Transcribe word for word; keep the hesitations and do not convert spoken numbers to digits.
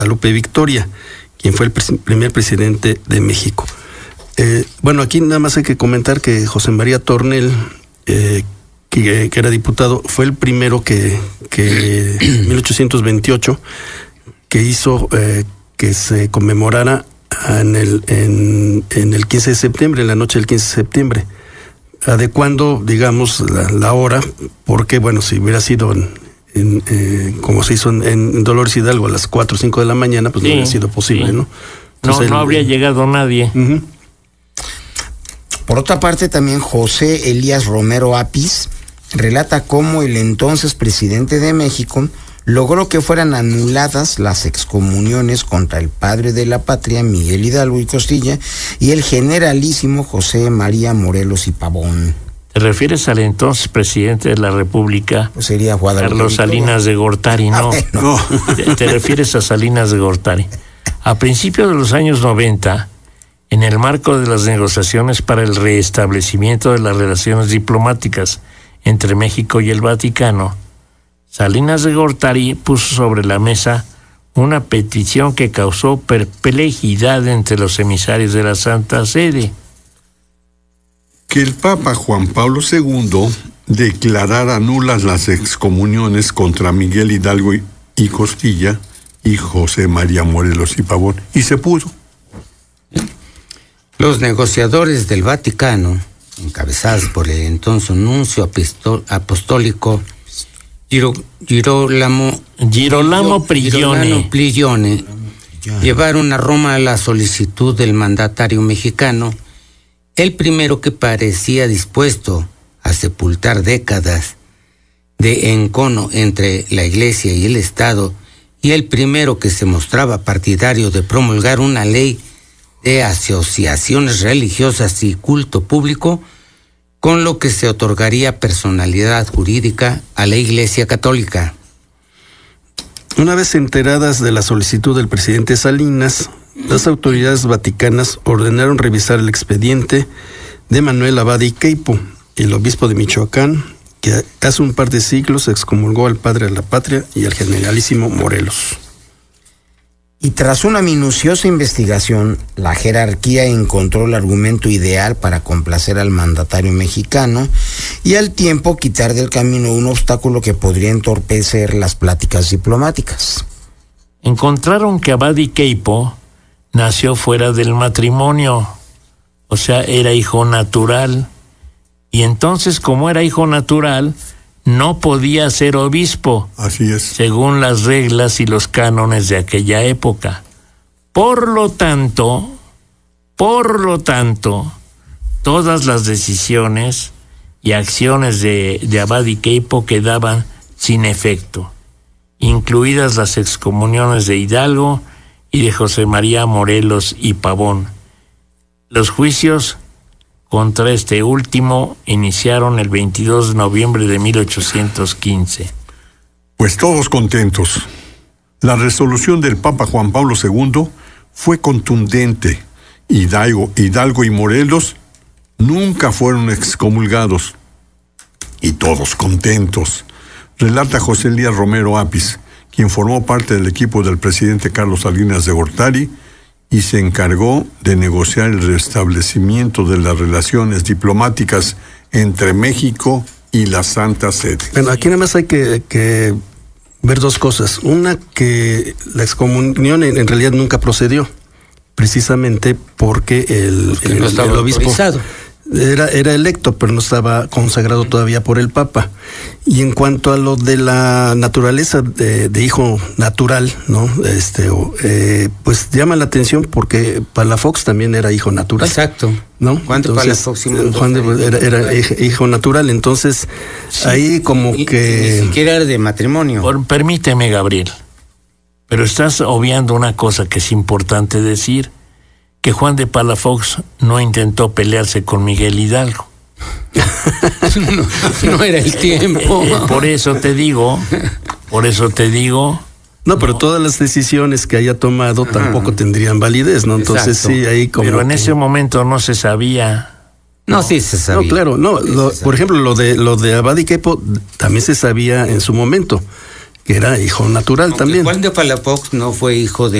Guadalupe Victoria, quien fue el pres- primer presidente de México. Eh, bueno, aquí nada más hay que comentar que José María Tornel, eh, que, que era diputado, fue el primero que, que en mil ochocientos veintiocho, que hizo eh, que se conmemorara en el, en, en el quince de septiembre, en la noche del quince de septiembre, adecuando, digamos, la, la hora, porque, bueno, si hubiera sido en, en, eh, como se hizo en, en Dolores Hidalgo a las cuatro o cinco de la mañana, pues sí, no hubiera sido posible, sí. ¿no? Entonces, no, no el, habría llegado nadie. Uh-huh. Por otra parte, también José Elías Romero Apis relata cómo el entonces presidente de México logró que fueran anuladas las excomuniones contra el padre de la patria, Miguel Hidalgo y Costilla, y el generalísimo José María Morelos y Pavón. ¿Te refieres al entonces presidente de la República? Pues sería Guadalupe Carlos Victoria. Salinas de Gortari, no. Ah, bueno. Te, te refieres a Salinas de Gortari. A principios de los años noventa, en el marco de las negociaciones para el restablecimiento de las relaciones diplomáticas entre México y el Vaticano, Salinas de Gortari puso sobre la mesa una petición que causó perplejidad entre los emisarios de la Santa Sede. Que el Papa Juan Pablo segundo declarara nulas las excomuniones contra Miguel Hidalgo y, y Costilla y José María Morelos y Pavón, y se pudo. Los negociadores del Vaticano, encabezados por el entonces nuncio apistol, apostólico Giro, Girolamo, Girolamo Prigione, Girolamo Prigione, llevaron a Roma la solicitud del mandatario mexicano, el primero que parecía dispuesto a sepultar décadas de encono entre la Iglesia y el Estado, y el primero que se mostraba partidario de promulgar una ley de asociaciones religiosas y culto público, con lo que se otorgaría personalidad jurídica a la Iglesia Católica. Una vez enteradas de la solicitud del presidente Salinas, las autoridades vaticanas ordenaron revisar el expediente de Manuel Abad y Queipo, el obispo de Michoacán, que hace un par de siglos excomulgó al padre de la patria y al generalísimo Morelos. Y tras una minuciosa investigación, la jerarquía encontró el argumento ideal para complacer al mandatario mexicano y al tiempo quitar del camino un obstáculo que podría entorpecer las pláticas diplomáticas. Encontraron que Abad y Queipo nació fuera del matrimonio, o sea, era hijo natural, y entonces, como era hijo natural, no podía ser obispo. Así es. Según las reglas y los cánones de aquella época. Por lo tanto, por lo tanto, todas las decisiones y acciones de, de Abad y Queipo quedaban sin efecto, incluidas las excomuniones de Hidalgo y de José María Morelos y Pavón. Los juicios contra este último iniciaron el veintidós de noviembre de mil ochocientos quince. Pues todos contentos. La resolución del Papa Juan Pablo segundo fue contundente. Hidalgo, Hidalgo y Morelos nunca fueron excomulgados. Y todos contentos. Relata José Elías Romero Apis, quien formó parte del equipo del presidente Carlos Salinas de Gortari y se encargó de negociar el restablecimiento de las relaciones diplomáticas entre México y la Santa Sede. Bueno, aquí nada más hay que, que ver dos cosas. Una, que la excomunión en, en realidad nunca procedió, precisamente porque el, porque no el, el obispo autorizado. Era, era electo, pero no estaba consagrado todavía por el Papa. Y en cuanto a lo de la naturaleza de, de hijo natural, ¿no? Este, eh, pues llama la atención porque Palafox también era hijo natural. Exacto. ¿No? Juan de Palafox Juan de, era, era hijo natural, entonces sí, ahí como y, que... Ni siquiera era de matrimonio. Por, permíteme, Gabriel, pero estás obviando una cosa que es importante decir, que Juan de Palafox no intentó pelearse con Miguel Hidalgo. no, no era el tiempo. Eh, eh, por eso te digo, por eso te digo... No, pero no. Todas las decisiones que haya tomado Ajá. tampoco tendrían validez, ¿no? Entonces Exacto. sí, ahí como... Pero en que... ese momento no se sabía... No, no sí se sabía. No, claro, no. Sí Lo, por ejemplo, lo de lo de Abad y Queipo también se sabía en su momento. que era hijo natural. Aunque también. Juan de Palafox no fue hijo de